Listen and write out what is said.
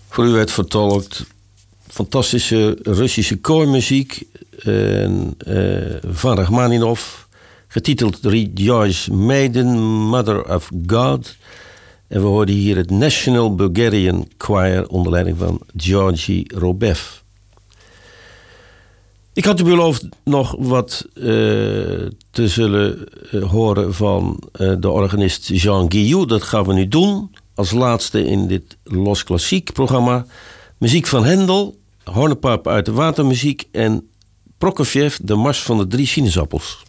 Voor u werd vertolkt fantastische Russische koormuziek van Rachmaninov, getiteld Rejoice Maiden, Mother of God. En we hoorden hier het National Bulgarian Choir onder leiding van Georgy Robev. Ik had u beloofd nog wat te zullen horen van de organist Jean Guillou. Dat gaan we nu doen. Als laatste in dit Los Klassiek programma. Muziek van Händel, Hornepijp uit de watermuziek en Prokofjev, de Mars van de 3 sinaasappels.